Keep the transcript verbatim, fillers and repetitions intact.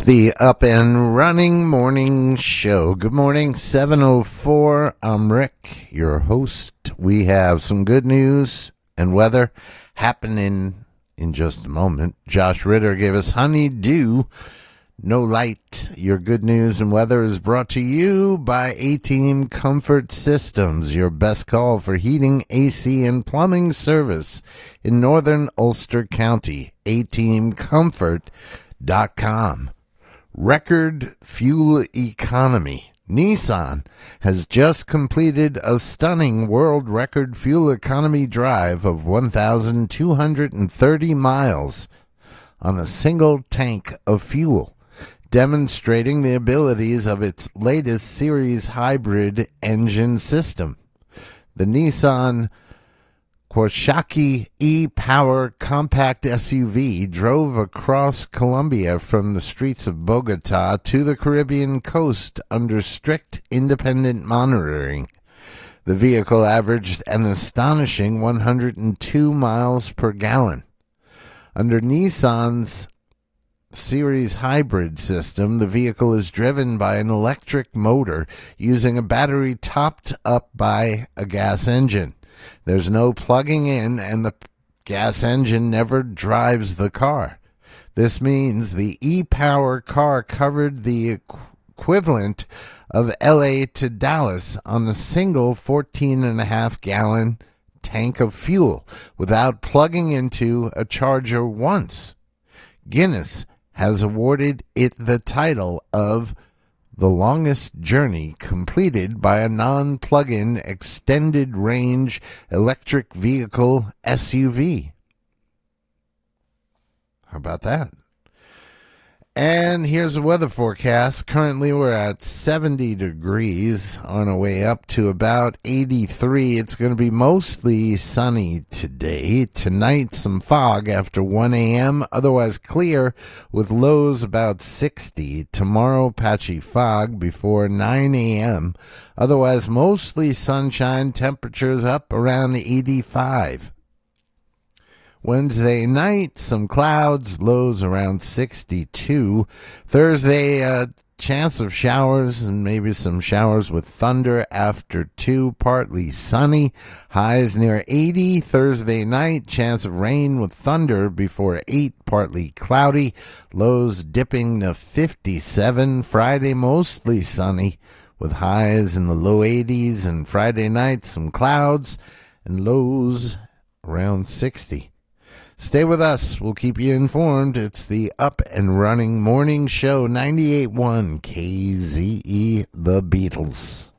It's the Up and Running Morning Show. Good morning, seven oh four. I'm Rick, your host. We have some good news and weather happening in just a moment. Josh Ritter gave us Honeydew, No Light. Your good news and weather is brought to you by A-Team Comfort Systems, your best call for heating, A C, and plumbing service in northern Ulster County. A team comfort dot com. Record fuel economy. Nissan has just completed a stunning world record fuel economy drive of one thousand two hundred thirty miles on a single tank of fuel, demonstrating the abilities of its latest series hybrid engine system. The Nissan Qashqai e-Power compact S U V drove across Colombia from the streets of Bogota to the Caribbean coast under strict independent monitoring. The vehicle averaged an astonishing one hundred two miles per gallon. Under Nissan's series hybrid system, the vehicle is driven by an electric motor using a battery topped up by a gas engine. There's no plugging in, and the gas engine never drives the car. This means the e-Power car covered the equivalent of L A to Dallas on a single fourteen and a half gallon tank of fuel without plugging into a charger once. Guinness has awarded it the title of the longest journey completed by a non-plug-in extended-range electric vehicle S U V. How about that? And here's the weather forecast. Currently, we're at seventy degrees on our way up to about eighty-three. It's going to be mostly sunny today. Tonight, some fog after one a.m., otherwise clear with lows about sixty. Tomorrow, patchy fog before nine a.m., otherwise mostly sunshine, temperatures up around eighty-five. Wednesday night, some clouds, lows around sixty-two. Thursday, a chance of showers and maybe some showers with thunder after two, partly sunny. Highs near eighty. Thursday night, chance of rain with thunder before eight, partly cloudy. Lows dipping to fifty-seven. Friday, mostly sunny with highs in the low eighties. And Friday night, some clouds and lows around sixty. Stay with us. We'll keep you informed. It's the Up and Running Morning Show, ninety-eight point one K Z E, The Beatles.